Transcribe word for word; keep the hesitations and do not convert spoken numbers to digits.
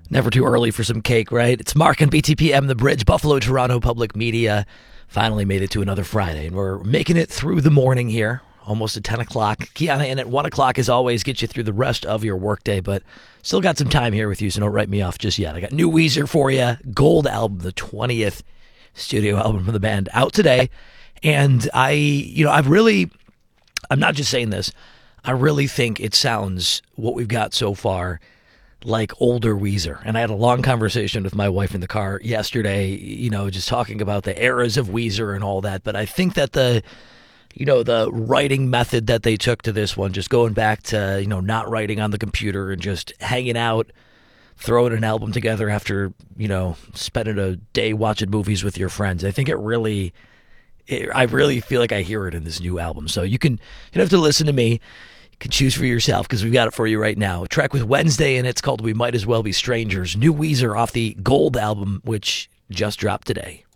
Never too early for some cake, right? It's Mark and B T P M, The Bridge, Buffalo, Toronto Public Media. Finally made it to another Friday, and we're making it through the morning here, almost at ten o'clock. Kiana in at one o'clock, as always, get you through the rest of your workday, but still got some time here with you, so don't write me off just yet. I got new Weezer for you, Gold album, the twentieth studio album from the band, out today. And I, you know, I've really, I'm not just saying this, I really think it sounds, what we've got so far, like older Weezer. And I had a long conversation with my wife in the car yesterday, you know, just talking about the eras of Weezer and all that. But I think that the, you know, the writing method that they took to this one, just going back to, you know, not writing on the computer and just hanging out, throwing an album together after, you know, spending a day watching movies with your friends. I think it really, it, I really feel like I hear it in this new album. So you can, you don't have to listen to me. Can choose for yourself because we've got it for you right now. A track with Wednesday, and it's called We Might As Well Be Strangers. New Weezer off the Gold album, which just dropped today.